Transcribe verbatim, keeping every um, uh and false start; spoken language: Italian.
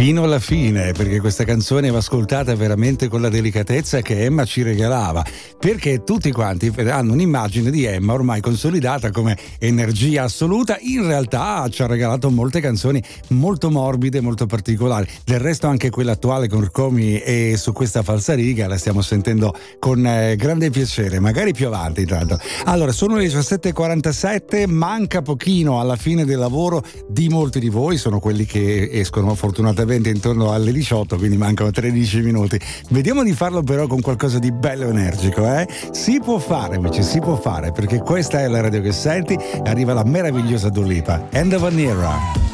fino alla fine, perché questa canzone va ascoltata veramente con la delicatezza che Emma ci regalava, perché tutti quanti hanno un'immagine di Emma ormai consolidata come energia assoluta. In realtà ci ha regalato molte canzoni molto morbide, molto particolari. Del resto anche quella attuale con Comi e Su questa falsariga la stiamo sentendo con eh, grande piacere, magari più avanti intanto. Allora, sono le diciassette e quarantasette, manca pochino alla fine del lavoro di molti di voi, sono quelli che escono fortunatamente intorno alle diciotto, quindi mancano tredici minuti. Vediamo di farlo però con qualcosa di bello energico, eh? Si può fare, amici, si può fare, perché questa è la radio che senti, arriva la meravigliosa Dua Lipa, End of an Era.